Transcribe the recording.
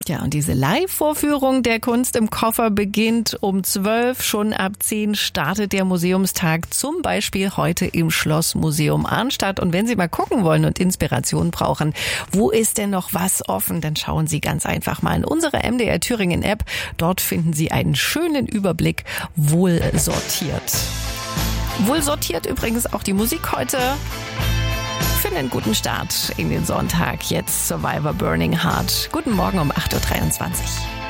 Ja, und diese Live-Vorführung der Kunst im Koffer beginnt um 12. Schon ab 10 startet der Museumstag, zum Beispiel heute im Schlossmuseum Arnstadt. Und wenn Sie mal gucken wollen und Inspiration brauchen, wo ist denn noch was offen, dann schauen Sie ganz einfach mal in unsere MDR Thüringen App. Dort finden Sie einen schönen Überblick, wohl sortiert. Wohl sortiert übrigens auch die Musik heute. Für einen guten Start in den Sonntag. Jetzt Survivor Burning Heart. Guten Morgen um 8.23 Uhr.